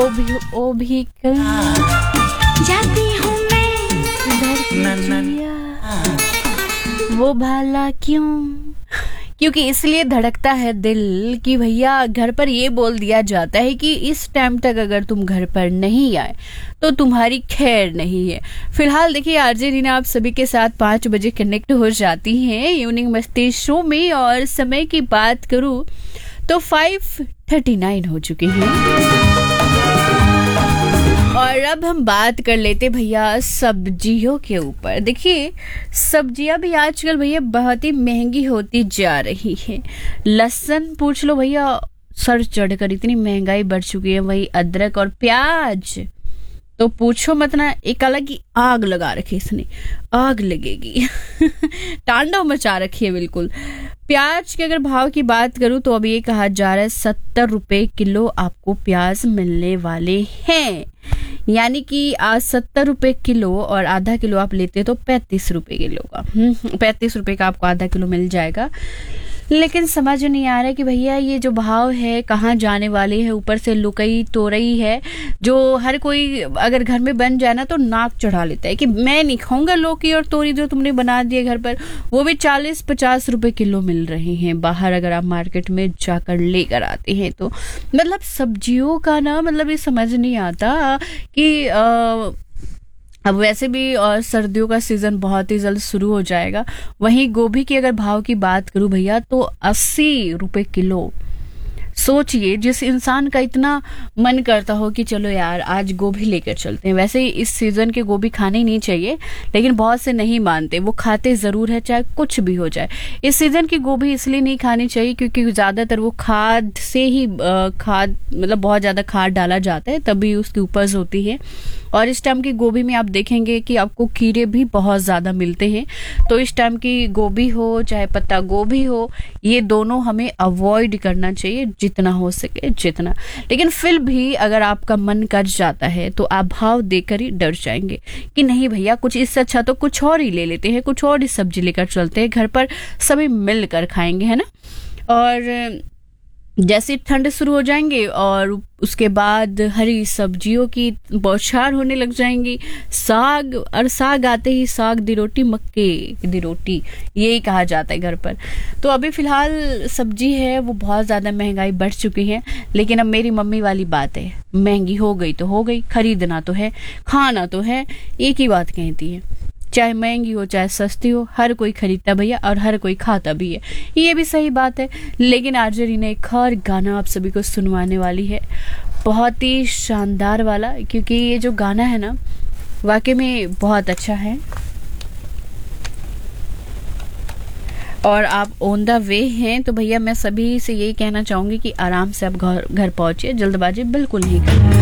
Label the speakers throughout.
Speaker 1: ओ भी कल जाती हूँ मैं वो भाला क्यों, क्योंकि इसलिए धड़कता है दिल कि भैया घर पर ये बोल दिया जाता है कि इस टाइम तक अगर तुम घर पर नहीं आए तो तुम्हारी खैर नहीं है। फिलहाल देखिए आरजे रीना आप सभी के साथ 5 बजे कनेक्ट हो जाती हैं इवनिंग मस्ती शो में, और समय की बात करूं तो 5:39 हो चुके हैं। और अब हम बात कर लेते भैया सब्जियों के ऊपर। देखिए सब्जियां भी आजकल भैया बहुत ही महंगी होती जा रही है। लहसुन पूछ लो भैया, सर चढ़कर इतनी महंगाई बढ़ चुकी है। वही अदरक और प्याज तो पूछो मत ना, एक अलग ही आग लगा रखी इसने, आग लगेगी तांडव मचा रखी है बिल्कुल। प्याज के अगर भाव की बात करूं तो अभी ये कहा जा रहा है 70 रुपए किलो आपको प्याज मिलने वाले हैं, यानी कि आज 70 रुपए किलो और आधा किलो आप लेते तो 35 रुपए किलो का 35 रुपए का आपको आधा किलो मिल जाएगा। लेकिन समझ नहीं आ रहा है कि भैया ये जो भाव है कहाँ जाने वाले हैं। ऊपर से लुकई तोरई है जो हर कोई अगर घर में बन जाए ना तो नाक चढ़ा लेता है कि मैं नहीं खाऊंगा लौकी और तोरी जो तुमने बना दिए घर पर। वो भी 40-50 रुपए किलो मिल रहे हैं बाहर अगर आप मार्केट में जाकर लेकर आते हैं तो। मतलब सब्जियों का ना मतलब ये समझ नहीं आता कि अब वैसे भी और सर्दियों का सीजन बहुत ही जल्द शुरू हो जाएगा। वहीं गोभी की अगर भाव की बात करूं भैया तो 80 रुपए किलो। सोचिए जिस इंसान का इतना मन करता हो कि चलो यार आज गोभी लेकर चलते हैं। वैसे ही इस सीजन के गोभी खाने ही नहीं चाहिए, लेकिन बहुत से नहीं मानते, वो खाते जरूर है चाहे कुछ भी हो जाए। इस सीजन की गोभी इसलिए नहीं खानी चाहिए क्योंकि ज्यादातर वो खाद से ही खाद मतलब बहुत ज्यादा खाद डाला जाता है तभी उसकी उपज होती है। और इस टाइम की गोभी में आप देखेंगे कि आपको कीड़े भी बहुत ज्यादा मिलते हैं। तो इस टाइम की गोभी हो चाहे पत्ता गोभी हो, ये दोनों हमें अवॉइड करना चाहिए जितना हो सके जितना। लेकिन फिर भी अगर आपका मन कर जाता है तो आप भाव देकर ही डर जाएंगे कि नहीं भैया कुछ इससे अच्छा तो कुछ और ही ले लेते हैं, कुछ और ही सब्जी लेकर चलते हैं, घर पर सभी मिलकर खाएंगे, है ना। और जैसे ठंड शुरू हो जाएंगे और उसके बाद हरी सब्जियों की बौछार होने लग जाएंगी। साग, और साग आते ही साग दी रोटी, मक्के दी रोटी, यही कहा जाता है घर पर। तो अभी फिलहाल सब्जी है वो बहुत ज़्यादा महंगाई बढ़ चुकी है। लेकिन अब मेरी मम्मी वाली बात है, महंगी हो गई तो हो गई, खरीदना तो है, खाना तो है, एक ही बात कहती है। चाहे महंगी हो चाहे सस्ती हो, हर कोई खरीदता भैया और हर कोई खाता भी है, ये भी सही बात है। लेकिन आरजे रीना एक और गाना आप सभी को सुनवाने वाली है, बहुत ही शानदार वाला, क्योंकि ये जो गाना है ना वाकई में बहुत अच्छा है। और आप ऑन द वे हैं तो भैया मैं सभी से यही कहना चाहूंगी कि आराम से आप घर पहुंचे, जल्दबाजी बिल्कुल नहीं करें।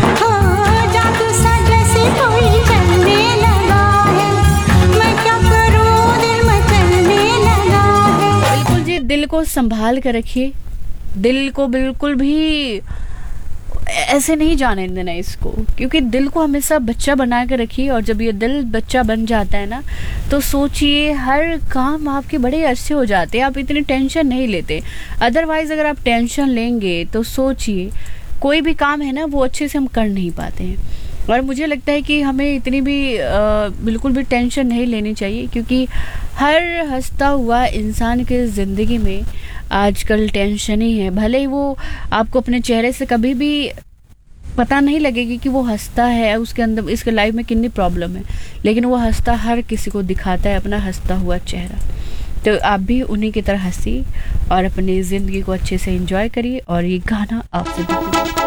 Speaker 1: दिल को संभाल कर रखिए, दिल को बिल्कुल भी ऐसे नहीं जाने देना इसको, क्योंकि दिल को हमेशा बच्चा बना कर रखिए। और जब ये दिल बच्चा बन जाता है ना तो सोचिए हर काम आपके बड़े अच्छे हो जाते हैं, आप इतनी टेंशन नहीं लेते। अदरवाइज अगर आप टेंशन लेंगे तो सोचिए कोई भी काम है ना वो अच्छे से हम कर नहीं पाते हैं। और मुझे लगता है कि हमें इतनी भी बिल्कुल भी टेंशन नहीं लेनी चाहिए, क्योंकि हर हंसता हुआ इंसान के ज़िंदगी में आजकल टेंशन ही है। भले ही वो आपको अपने चेहरे से कभी भी पता नहीं लगेगी कि वो हंसता है, उसके अंदर इसके लाइफ में कितनी प्रॉब्लम है, लेकिन वो हंसता हर किसी को दिखाता है अपना हंसता हुआ चेहरा। तो आप भी उन्हीं की तरह हंसिए और अपनी ज़िंदगी को अच्छे से एंजॉय करिए। और ये गाना आपसे